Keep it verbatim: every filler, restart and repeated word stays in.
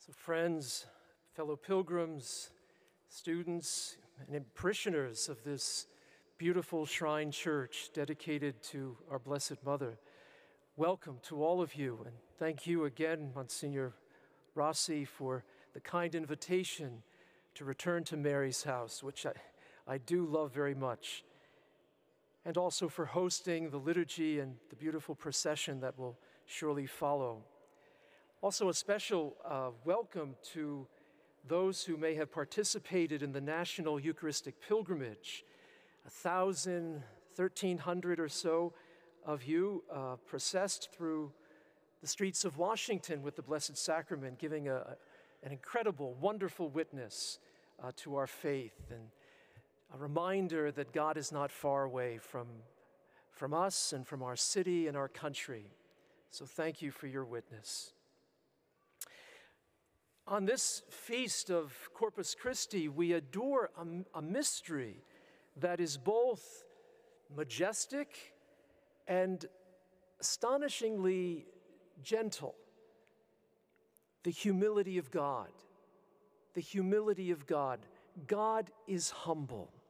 So friends, fellow pilgrims, students, and parishioners of this beautiful shrine church dedicated to our Blessed Mother, welcome to all of you, and thank you again, Monsignor Rossi, for the kind invitation to return to Mary's house, which I, I do love very much, and also for hosting the liturgy and the beautiful procession that will surely follow. Also, a special uh, welcome to those who may have participated in the National Eucharistic Pilgrimage. A thousand, thirteen hundred or so of you uh, processed through the streets of Washington with the Blessed Sacrament, giving a, an incredible, wonderful witness uh, to our faith, and a reminder that God is not far away from, from us and from our city and our country. So thank you for your witness. On this feast of Corpus Christi, we adore a, a mystery that is both majestic and astonishingly gentle. The humility of God. The humility of God. God is humble.